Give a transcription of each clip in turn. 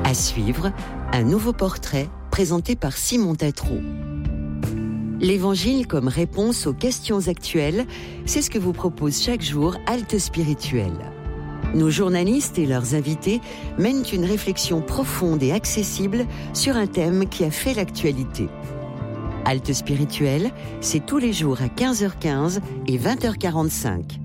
À suivre, un nouveau portrait présenté par Simon Tatro. L'Évangile comme réponse aux questions actuelles, c'est ce que vous propose chaque jour Halte Spirituelle. Nos journalistes et leurs invités mènent une réflexion profonde et accessible sur un thème qui a fait l'actualité. Halte Spirituelle, c'est tous les jours à 15h15 et 20h45.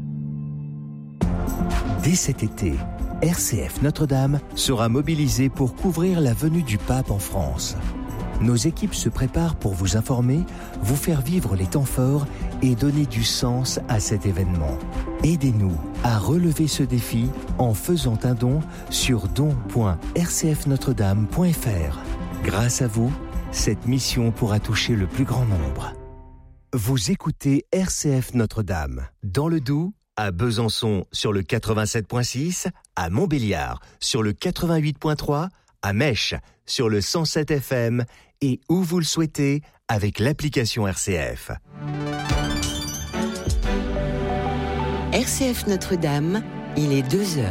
Dès cet été, RCF Notre-Dame sera mobilisée pour couvrir la venue du pape en France. Nos équipes se préparent pour vous informer, vous faire vivre les temps forts et donner du sens à cet événement. Aidez-nous à relever ce défi en faisant un don sur don.rcfnotredame.fr. Grâce à vous, cette mission pourra toucher le plus grand nombre. Vous écoutez RCF Notre-Dame, dans le Doubs, à Besançon sur le 87.6, à Montbéliard sur le 88.3, à Mèche sur le 107 FM et où vous le souhaitez avec l'application RCF. RCF Notre-Dame, il est 2h.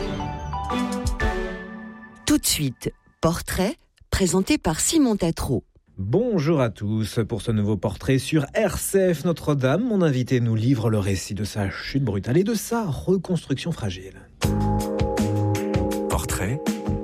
Tout de suite, portrait présenté par Simon Tatro. Bonjour à tous pour ce nouveau portrait sur RCF Notre-Dame. Mon invité nous livre le récit de sa chute brutale et de sa reconstruction fragile. Portrait.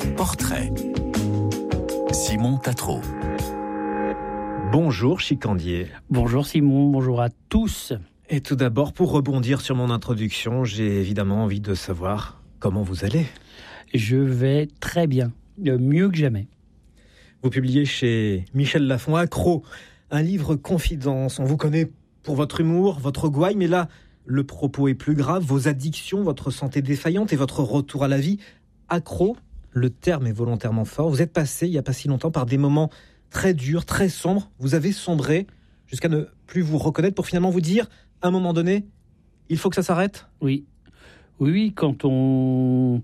Simon Tatro. Bonjour Chicandier. Bonjour Simon, bonjour à tous. Et tout d'abord, pour rebondir sur mon introduction, j'ai évidemment envie de savoir comment vous allez. Je vais très bien, mieux que jamais. Vous publiez chez Michel Lafon, Accro, un livre confidence. On vous connaît pour votre humour, votre gouaille, mais là, le propos est plus grave. Vos addictions, votre santé défaillante et votre retour à la vie. Accro, le terme est volontairement fort. Vous êtes passé, il n'y a pas si longtemps, par des moments très durs, très sombres. Vous avez sombré jusqu'à ne plus vous reconnaître pour finalement vous dire, à un moment donné, il faut que ça s'arrête ? Oui, quand on...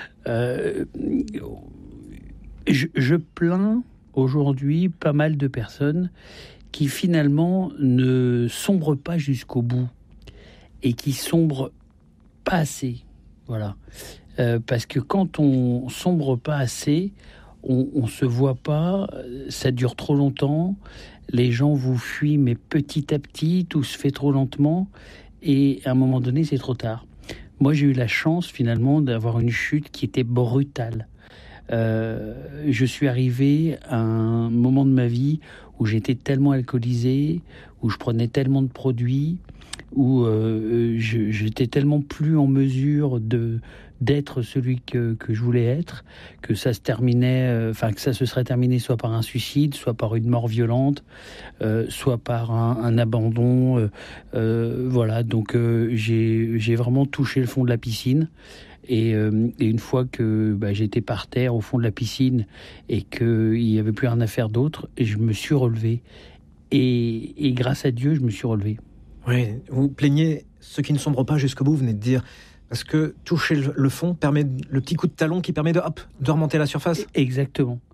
Je plains aujourd'hui pas mal de personnes qui finalement ne sombrent pas jusqu'au bout et qui sombrent pas assez. Voilà. Parce que quand on sombre pas assez, on se voit pas, ça dure trop longtemps, les gens vous fuient, mais petit à petit, tout se fait trop lentement et à un moment donné, c'est trop tard. Moi, j'ai eu la chance finalement d'avoir une chute qui était brutale. Je suis arrivé à un moment de ma vie où j'étais tellement alcoolisé, où je prenais tellement de produits, où j'étais tellement plus en mesure d'être celui que je voulais être, que ça se terminait, que ça se serait terminé soit par un suicide, soit par une mort violente, soit par un abandon. Voilà, donc j'ai vraiment touché le fond de la piscine. Et une fois que j'étais par terre au fond de la piscine et qu'il n'y avait plus rien à faire d'autre, je me suis relevé. Et grâce à Dieu, je me suis relevé. Oui, vous plaignez ceux qui ne sombrent pas jusqu'au bout, vous venez de dire. Parce que toucher le fond permet le petit coup de talon qui permet de remonter à la surface. Exactement.